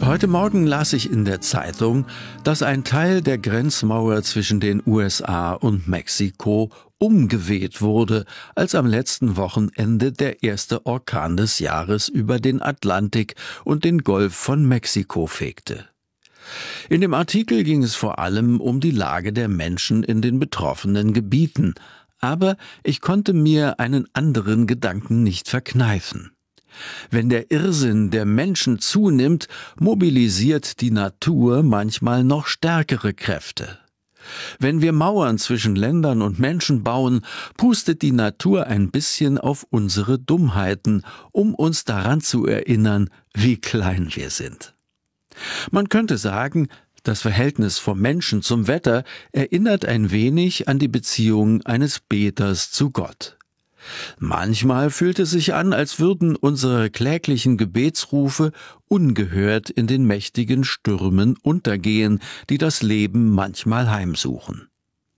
Heute Morgen las ich in der Zeitung, dass ein Teil der Grenzmauer zwischen den USA und Mexiko umgeweht wurde, als am letzten Wochenende der erste Orkan des Jahres über den Atlantik und den Golf von Mexiko fegte. In dem Artikel ging es vor allem um die Lage der Menschen in den betroffenen Gebieten, aber ich konnte mir einen anderen Gedanken nicht verkneifen. Wenn der Irrsinn der Menschen zunimmt, mobilisiert die Natur manchmal noch stärkere Kräfte. Wenn wir Mauern zwischen Ländern und Menschen bauen, pustet die Natur ein bisschen auf unsere Dummheiten, um uns daran zu erinnern, wie klein wir sind. Man könnte sagen, das Verhältnis vom Menschen zum Wetter erinnert ein wenig an die Beziehung eines Beters zu Gott. Manchmal fühlt es sich an, als würden unsere kläglichen Gebetsrufe ungehört in den mächtigen Stürmen untergehen, die das Leben manchmal heimsuchen.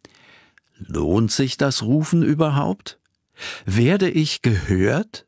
Lohnt sich das Rufen überhaupt? Werde ich gehört?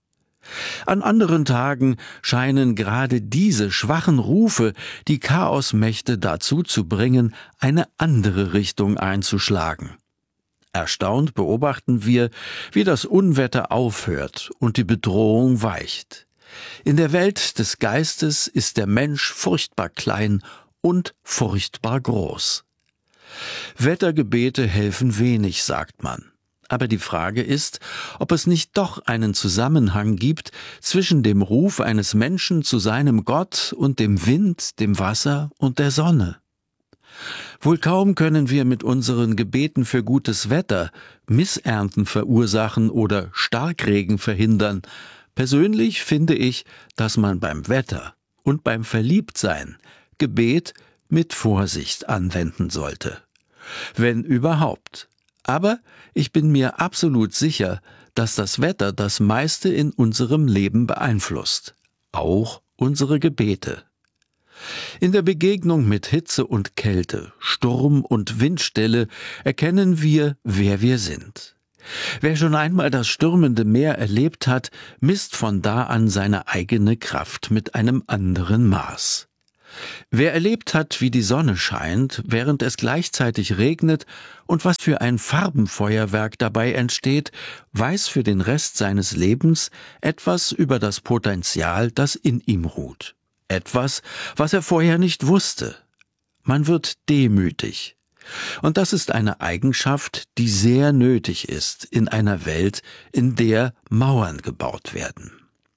An anderen Tagen scheinen gerade diese schwachen Rufe die Chaosmächte dazu zu bringen, eine andere Richtung einzuschlagen. Erstaunt beobachten wir, wie das Unwetter aufhört und die Bedrohung weicht. In der Welt des Geistes ist der Mensch furchtbar klein und furchtbar groß. Wettergebete helfen wenig, sagt man. Aber die Frage ist, ob es nicht doch einen Zusammenhang gibt zwischen dem Ruf eines Menschen zu seinem Gott und dem Wind, dem Wasser und der Sonne. Wohl kaum können wir mit unseren Gebeten für gutes Wetter Missernten verursachen oder Starkregen verhindern. Persönlich finde ich, dass man beim Wetter und beim Verliebtsein Gebet mit Vorsicht anwenden sollte. Wenn überhaupt. Aber ich bin mir absolut sicher, dass das Wetter das meiste in unserem Leben beeinflusst. Auch unsere Gebete. In der Begegnung mit Hitze und Kälte, Sturm und Windstille erkennen wir, wer wir sind. Wer schon einmal das stürmende Meer erlebt hat, misst von da an seine eigene Kraft mit einem anderen Maß. Wer erlebt hat, wie die Sonne scheint, während es gleichzeitig regnet und was für ein Farbenfeuerwerk dabei entsteht, weiß für den Rest seines Lebens etwas über das Potenzial, das in ihm ruht. Etwas, was er vorher nicht wusste. Man wird demütig. Und das ist eine Eigenschaft, die sehr nötig ist in einer Welt, in der Mauern gebaut werden.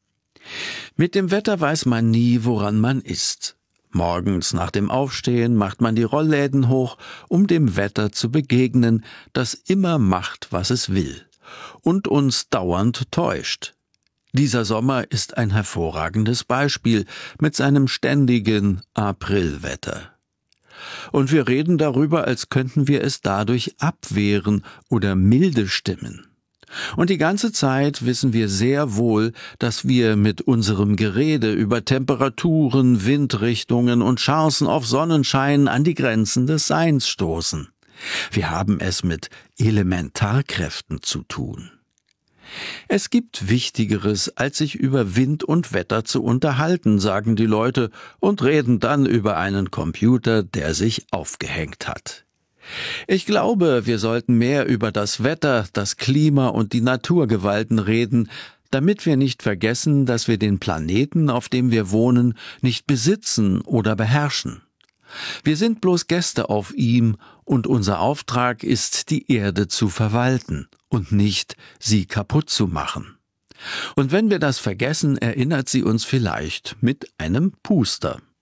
Mit dem Wetter weiß man nie, woran man ist. Morgens nach dem Aufstehen macht man die Rollläden hoch, um dem Wetter zu begegnen, das immer macht, was es will und uns dauernd täuscht. Dieser Sommer ist ein hervorragendes Beispiel mit seinem ständigen Aprilwetter. Und wir reden darüber, als könnten wir es dadurch abwehren oder milde stimmen. Und die ganze Zeit wissen wir sehr wohl, dass wir mit unserem Gerede über Temperaturen, Windrichtungen und Chancen auf Sonnenschein an die Grenzen des Seins stoßen. Wir haben es mit Elementarkräften zu tun. Es gibt Wichtigeres, als sich über Wind und Wetter zu unterhalten, sagen die Leute und reden dann über einen Computer, der sich aufgehängt hat. Ich glaube, wir sollten mehr über das Wetter, das Klima und die Naturgewalten reden, damit wir nicht vergessen, dass wir den Planeten, auf dem wir wohnen, nicht besitzen oder beherrschen. Wir sind bloß Gäste auf ihm und unser Auftrag ist, die Erde zu verwalten und nicht, sie kaputt zu machen. Und wenn wir das vergessen, erinnert sie uns vielleicht mit einem Puster.